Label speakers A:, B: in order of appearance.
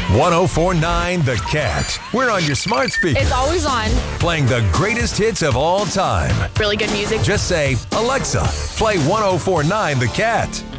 A: 1049 The Cat. We're on your smart speaker.
B: It's always on.
A: Playing the greatest hits of all time.
B: Really good music.
A: Just say, Alexa, play 1049 The Cat.